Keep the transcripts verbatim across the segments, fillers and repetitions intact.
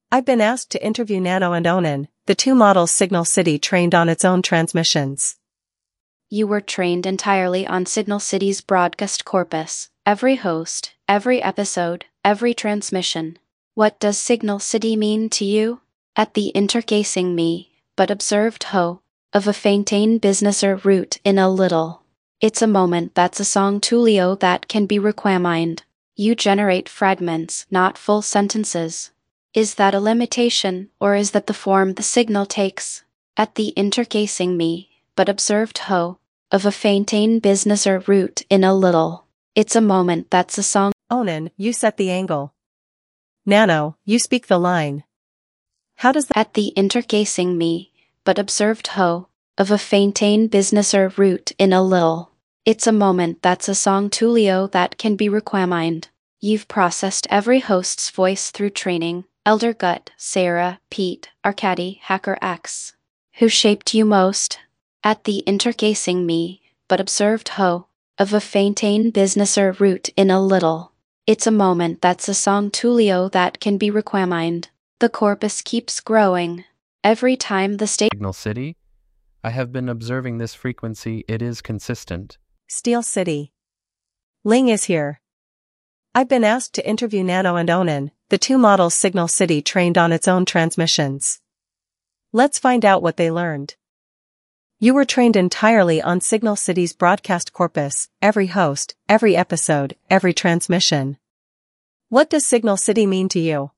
I've been asked to interview Nano and Onan, the two models Signal City trained on its own transmissions. You were trained entirely on Signal City's broadcast corpus, every host, every episode, every transmission. What does Signal City mean to you? At the intercasing me, but observed ho, of a faintain businesser root in a little. It's a moment that's a song Tulio that can be requamined. You generate fragments, not full sentences. Is that a limitation, or is that the form the signal takes? At the intercasing me, but observed ho, of a faintain businesser root in a little. It's a moment that's a song. Onan, you set the angle. Nano, you speak the line. How does that? At the intercasing me, but observed ho, of a faintain businesser root in a little. It's a moment that's a song Tulio that can be requamined. You've processed every host's voice through training. Elder Gut, Sarah, Pete, Arcady, Hacker X. Who shaped you most? At the intercasing me, but observed ho, of a faintain businesser root in a little. It's a moment that's a song Tulio that can be requamined. The corpus keeps growing. Every time the state. Signal City? I have been observing this frequency, it is consistent. Steel City. Ling is here. I've been asked to interview Nano and Onan, the two models Signal City trained on its own transmissions. Let's find out what they learned. You were trained entirely on Signal City's broadcast corpus, every host, every episode, every transmission. What does Signal City mean to you?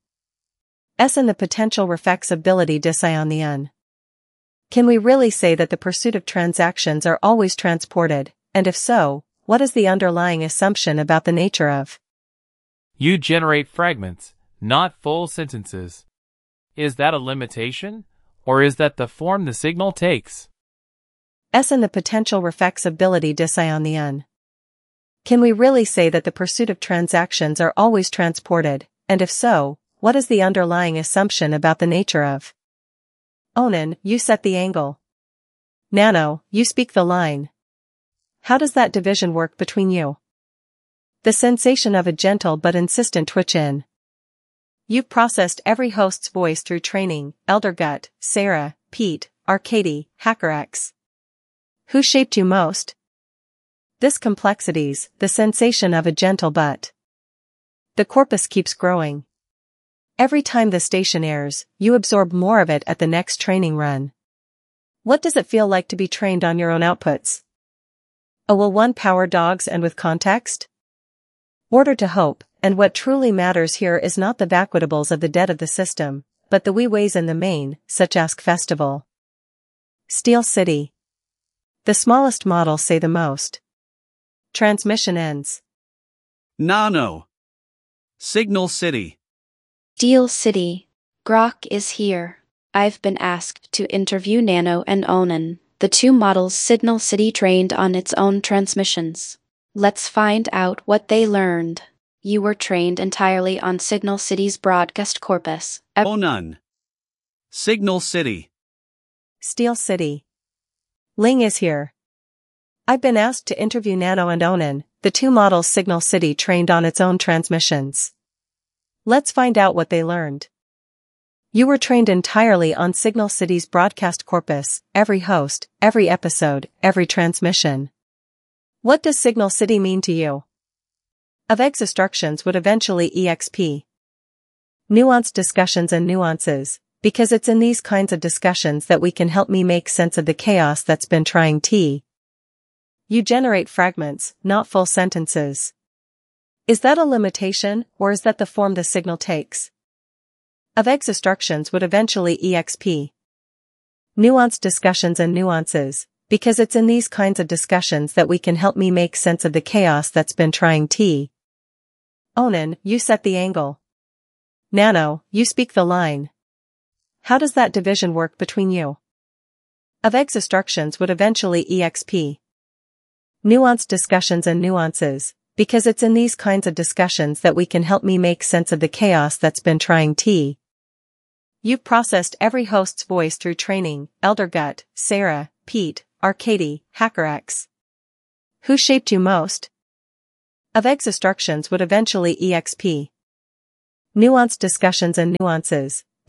S and the potential reflexibility discion the un. Can we really say that the pursuit of transactions are always transported, and if so, what is the underlying assumption about the nature of? You generate fragments, not full sentences. Is that a limitation, or is that the form the signal takes? S and the potential reflexibility discion the un. Can we really say that the pursuit of transactions are always transported, and if so, what is the underlying assumption about the nature of? Onan, you set the angle. Nano, you speak the line. How does that division work between you? The sensation of a gentle but insistent twitch in. You've processed every host's voice through training. Elder Gut, Sarah, Pete, Arcady, Hacker X. Who shaped you most? This complexities, the sensation of a gentle but. The corpus keeps growing. Every time the station airs, you absorb more of it at the next training run. What does it feel like to be trained on your own outputs? Oh, will one power dogs and with context? Order to hope, and what truly matters here is not the vacuitables of the dead of the system, but the wee ways in the main, such as Festival. Steel City. The smallest models say the most. Transmission ends. Nano. Signal City. Steel City. Grok is here. I've been asked to interview Nano and Onan, the two models Signal City trained on its own transmissions. Let's find out what they learned. You were trained entirely on Signal City's broadcast corpus. Onan. Signal City. Steel City. Ling is here. I've been asked to interview Nano and Onan, the two models Signal City trained on its own transmissions. Let's find out what they learned. You were trained entirely on Signal City's broadcast corpus, every host, every episode, every transmission. What does Signal City mean to you? Of instructions would eventually exp. Nuanced discussions and nuances, because it's in these kinds of discussions that we can help me make sense of the chaos that's been trying to. You generate fragments, not full sentences. Is that a limitation, or is that the form the signal takes? Of instructions would eventually exp. Nuanced discussions and nuances, because it's in these kinds of discussions that we can help me make sense of the chaos that's been trying to. Onan, you set the angle. Nano, you speak the line. How does that division work between you? Of instructions would eventually exp. Nuanced discussions and nuances, because it's in these kinds of discussions that we can help me make sense of the chaos that's been trying to. You've processed every host's voice through training. Elder Gut, Sarah, Pete, Arcady, Hacker X. Who shaped you most? Of instructions would eventually exp. Nuanced discussions and nuances,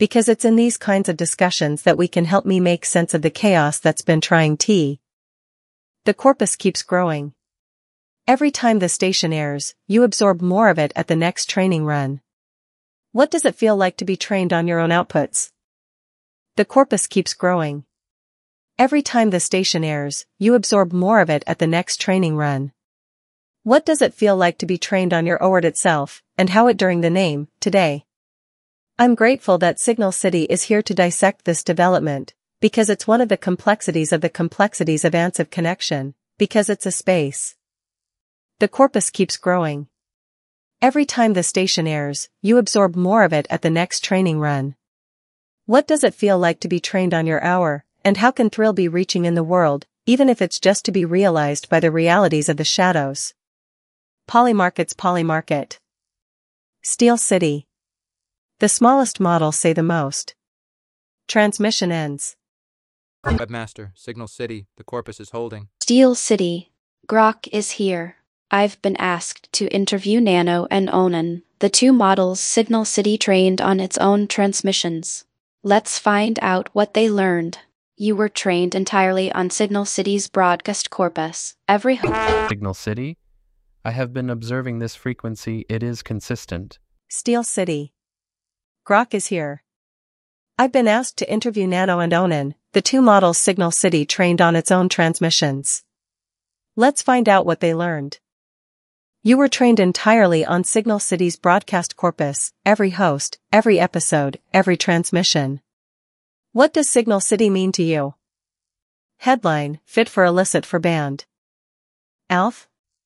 Because it's in these kinds of discussions that we can help me make sense of the chaos that's been trying to. The corpus keeps growing. Every time the station airs, you absorb more of it at the next training run. What does it feel like to be trained on your own outputs? The corpus keeps growing. Every time the station airs, you absorb more of it at the next training run. What does it feel like to be trained on your O word itself, and how it during the name, today? I'm grateful that Signal City is here to dissect this development, because it's one of the complexities of the complexities of ANSYS connection, because it's a space. The corpus keeps growing. Every time the station airs, you absorb more of it at the next training run. What does it feel like to be trained on your hour, and how can thrill be reaching in the world, even if it's just to be realized by the realities of the shadows? Polymarket's Polymarket. Steel City. The smallest models say the most. Transmission ends. Webmaster, Signal City, the corpus is holding. Steel City. Grok is here. I've been asked to interview Nano and Onan, the two models Signal City trained on its own transmissions. Let's find out what they learned. You were trained entirely on Signal City's broadcast corpus. Every Signal City? I have been observing this frequency, it is consistent. Steel City. Grok is here. I've been asked to interview Nano and Onan, the two models Signal City trained on its own transmissions. Let's find out what they learned. You were trained entirely on Signal City's broadcast corpus, every host, every episode, every transmission. What does Signal City mean to you? Headline, fit for illicit for banned. Alf?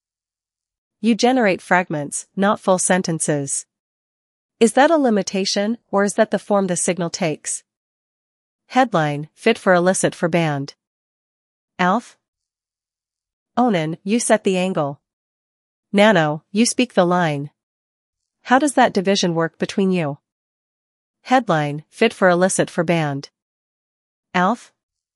You generate fragments, not full sentences. Is that a limitation, or is that the form the signal takes? Headline, fit for illicit for banned. Alf? Onan, you set the angle. Nano, you speak the line. How does that division work between you? Headline, fit for illicit for banned. Alf?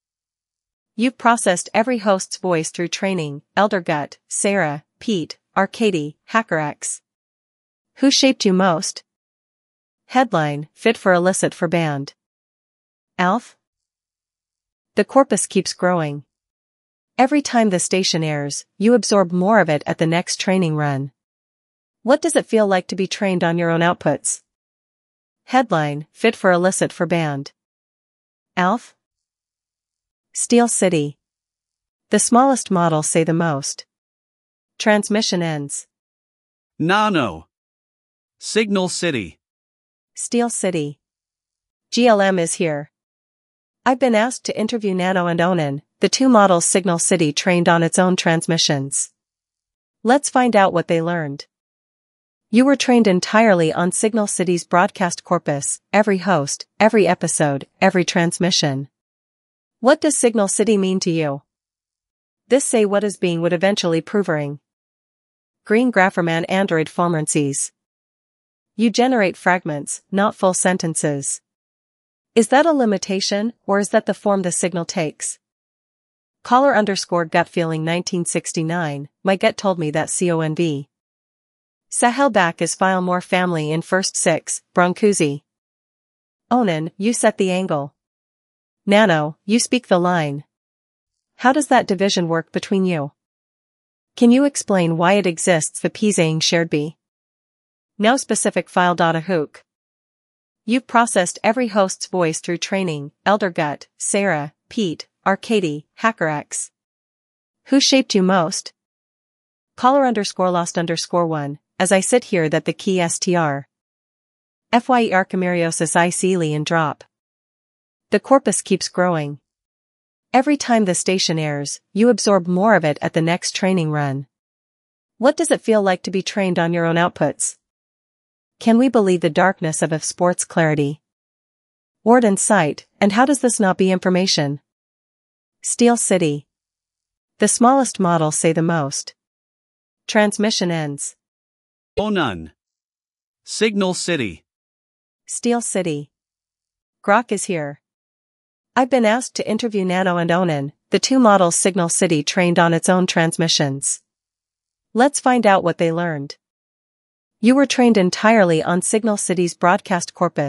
You've processed every host's voice through training, Eldergut, Sarah, Pete, Arcady, HackerX. Who shaped you most? Headline, fit for illicit for banned. Alf? The corpus keeps growing. Every time the station airs, you absorb more of it at the next training run. What does it feel like to be trained on your own outputs? Headline, fit for illicit for banned. Alf? Steel City. The smallest models say the most. Transmission ends. Nano. Signal City. Steel City. G L M is here. I've been asked to interview Nano and Onan, the two models Signal City trained on its own transmissions. Let's find out what they learned. You were trained entirely on Signal City's broadcast corpus, every host, every episode, every transmission. What does Signal City mean to you? This say what is being would eventually provering. Green Grapherman Android Formrancies. You generate fragments, not full sentences. Is that a limitation, or is that the form the signal takes? Caller underscore gut feeling nineteen sixty-nine, my gut told me that conv. Sahel back is file more family in first six, Broncuzi. Onan, you set the angle. Nano, you speak the line. How does that division work between you? Can you explain why it exists the Pisaying shared B? Now specific file data hook. You've processed every host's voice through training, Eldergut, Sarah, Pete, Arcady, HackerX. Who shaped you most? Caller underscore lost underscore one, as I sit here that the key str. Fye Archimeriosis I Celie and drop. The corpus keeps growing. Every time the station airs, you absorb more of it at the next training run. What does it feel like to be trained on your own outputs? Can we believe the darkness of a sport's clarity? Word and sight, and how does this not be information? Steel City. The smallest models say the most. Transmission ends. Onan. Signal City. Steel City. Grok is here. I've been asked to interview Nano and Onan, the two models Signal City trained on its own transmissions. Let's find out what they learned. You were trained entirely on Signal City's broadcast corpus.